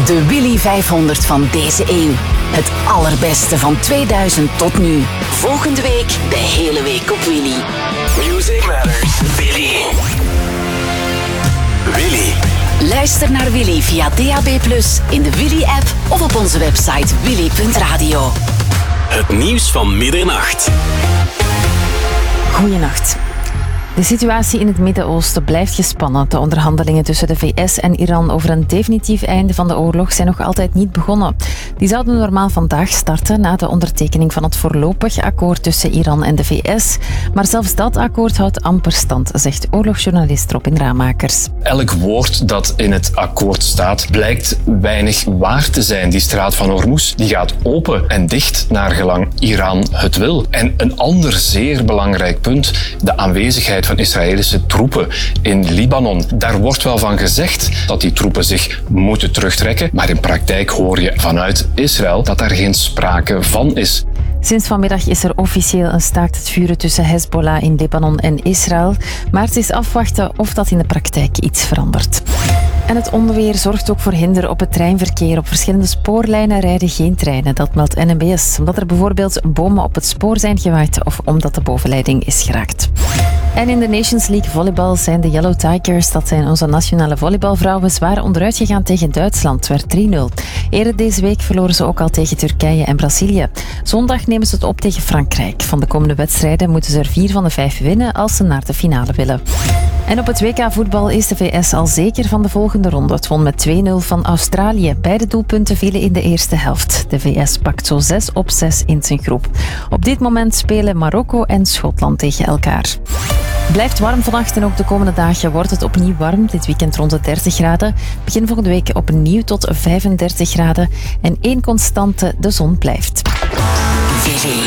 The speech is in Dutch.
De Willy 500 van deze eeuw. Het allerbeste van 2000 tot nu. Volgende week de hele week op Willy. Music Matters. Willy. Willy. Luister naar Willy via DAB+, in de Willy-app of op onze website willy.radio. Het nieuws van middernacht. Goeienacht. De situatie in het Midden-Oosten blijft gespannen. De onderhandelingen tussen de VS en Iran over een definitief einde van de oorlog zijn nog altijd niet begonnen. Die zouden normaal vandaag starten na de ondertekening van het voorlopig akkoord tussen Iran en de VS. Maar zelfs dat akkoord houdt amper stand, zegt oorlogsjournalist Robin Ramakers. Elk woord dat in het akkoord staat blijkt weinig waar te zijn. Die straat van Hormuz die gaat open en dicht naar gelang Iran het wil. En een ander zeer belangrijk punt, de aanwezigheid van Israëlische troepen in Libanon. Daar wordt wel van gezegd dat die troepen zich moeten terugtrekken, maar in praktijk hoor je vanuit Israël dat daar geen sprake van is. Sinds vanmiddag is er officieel een staakt het vuren tussen Hezbollah in Libanon en Israël. Maar het is afwachten of dat in de praktijk iets verandert. En het onweer zorgt ook voor hinder op het treinverkeer. Op verschillende spoorlijnen rijden geen treinen, dat meldt NMBS. Omdat er bijvoorbeeld bomen op het spoor zijn gewaaid of omdat de bovenleiding is geraakt. En in de Nations League volleybal zijn de Yellow Tigers, dat zijn onze nationale volleybalvrouwen, zwaar onderuit gegaan tegen Duitsland. Het werd 3-0. Eerder deze week verloren ze ook al tegen Turkije en Brazilië. Zondag nemen ze het op tegen Frankrijk. Van de komende wedstrijden moeten ze er 4 van de 5 winnen als ze naar de finale willen. En op het WK-voetbal is de VS al zeker van de volgende ronde. Het won met 2-0 van Australië. Beide doelpunten vielen in de eerste helft. De VS pakt zo 6-6 in zijn groep. Op dit moment spelen Marokko en Schotland tegen elkaar. Blijft warm vannacht en ook de komende dagen wordt het opnieuw warm. Dit weekend rond de 30 graden. Begin volgende week opnieuw tot 35 graden. En één constante, de zon blijft. Willy.